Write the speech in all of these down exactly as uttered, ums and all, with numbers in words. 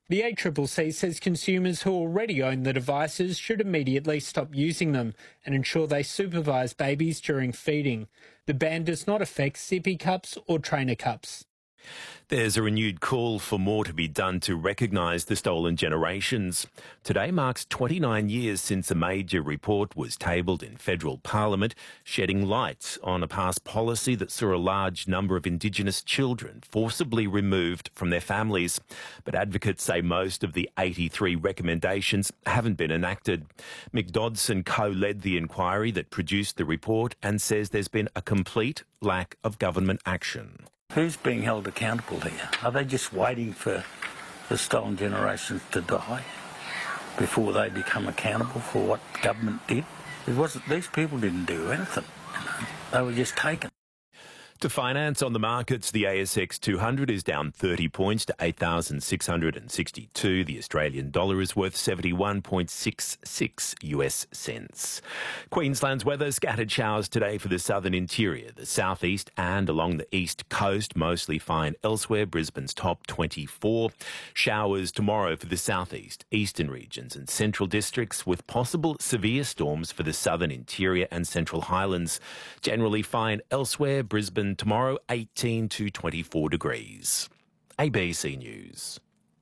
The A C C C says consumers who already own the devices should immediately stop using them and ensure they supervise babies during feeding. The ban does not affect sippy cups or trainer cups. There's a renewed call for more to be done to recognise the stolen generations. Today marks twenty-nine years since a major report was tabled in federal parliament, shedding light on a past policy that saw a large number of Indigenous children forcibly removed from their families. But advocates say most of the eighty-three recommendations haven't been enacted. Mick Dodson co-led the inquiry that produced the report and says there's been a complete lack of government action. Who's being held accountable here? Are they just waiting for the stolen generations to die before they become accountable for what government did? It wasn't. These people didn't do anything. You know? They were just taken. To finance on the markets, the A S X two hundred is down thirty points to eight thousand six hundred sixty-two. The Australian dollar is worth seventy-one point six six US cents. Queensland's weather, scattered showers today for the southern interior, the southeast and along the east coast, mostly fine elsewhere. Brisbane's top twenty-four. Showers tomorrow for the southeast, eastern regions and central districts, with possible severe storms for the southern interior and central highlands. Generally fine elsewhere. Brisbane tomorrow, eighteen to twenty-four degrees. A B C News.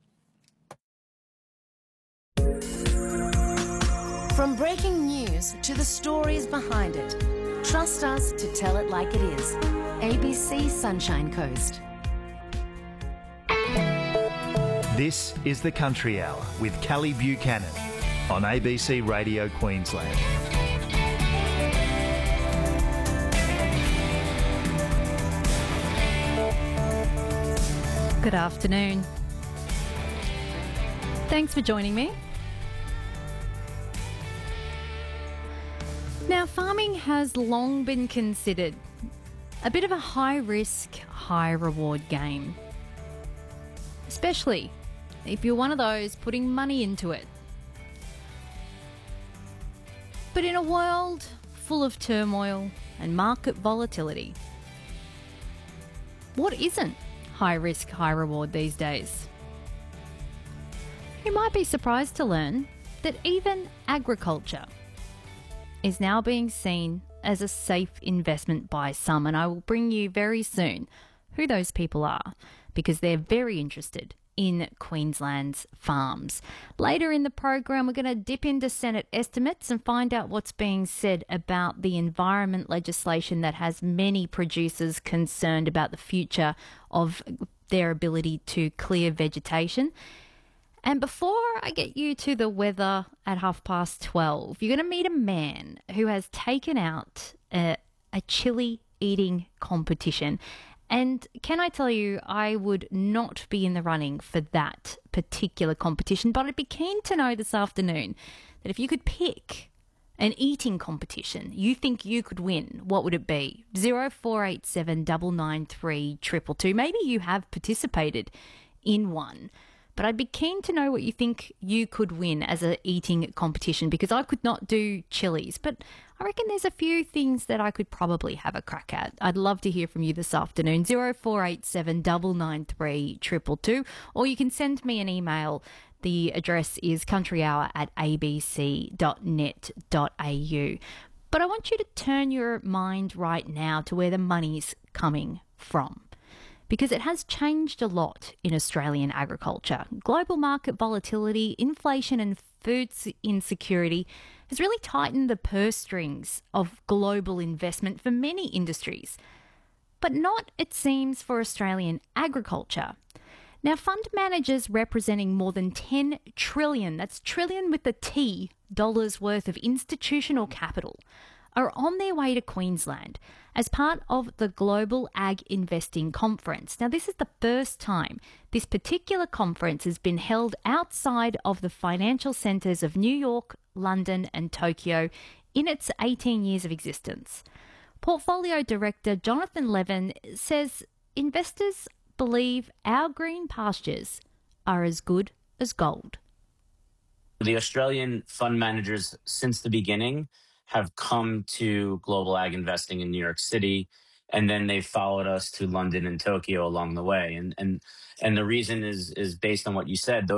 From breaking news to the stories behind it, trust us to tell it like it is. A B C Sunshine Coast. This is the Country Hour with Callie Buchanan on A B C Radio Queensland. Good afternoon. Thanks for joining me. Now, farming has long been considered a bit of a high-risk, high-reward game, especially if you're one of those putting money into it. But in a world full of turmoil and market volatility, what isn't high risk, high reward these days? You might be surprised to learn that even agriculture is now being seen as a safe investment by some, and I will bring you very soon who those people are, because they're very interested in Queensland's farms. Later in the program, we're going to dip into Senate estimates and find out what's being said about the environment legislation that has many producers concerned about the future of their ability to clear vegetation. And before I get you to the weather at half past twelve, you're going to meet a man who has taken out a, a chili eating competition. And can I tell you, I would not be in the running for that particular competition, but I'd be keen to know this afternoon that if you could pick an eating competition you think you could win, what would it be? zero four eight seven nine nine three two two two. Maybe you have participated in one, but I'd be keen to know what you think you could win as an eating competition, because I could not do chilies, but I reckon there's a few things that I could probably have a crack at. I'd love to hear from you this afternoon. zero four eight seven nine nine three two two two, or you can send me an email. The address is countryhour at a b c dot net dot a u. But I want you to turn your mind right now to where the money's coming from, because it has changed a lot in Australian agriculture. Global market volatility, inflation and food insecurity has really tightened the purse strings of global investment for many industries, but not, it seems, for Australian agriculture. Now, fund managers representing more than ten trillion, that's trillion with the T, dollars worth of institutional capital, are on their way to Queensland as part of the Global Ag Investing Conference. Now, this is the first time this particular conference has been held outside of the financial centres of New York, London and Tokyo in its eighteen years of existence. Portfolio Director Jonathan Levin says investors believe our green pastures are as good as gold. The Australian fund managers, since the beginning, have come to global ag investing in New York City, and then they followed us to London and Tokyo along the way. And and and the reason is is based on what you said.